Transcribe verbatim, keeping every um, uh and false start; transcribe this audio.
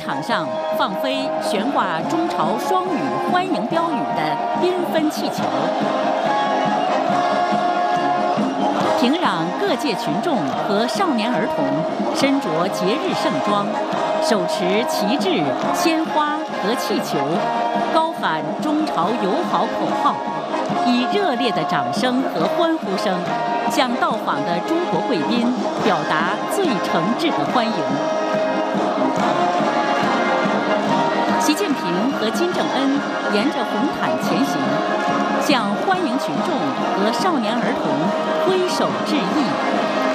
场上放飞悬挂中朝双语欢迎标语的缤纷气球。平壤各界群众和少年儿童身着节日盛装，手持旗帜、鲜花和气球，高喊中朝友好口号，以热烈的掌声和欢呼声向到访的中国贵宾表达最诚挚的欢迎。习近平和金正恩沿着红毯前行，向欢迎群众和少年儿童挥手致意。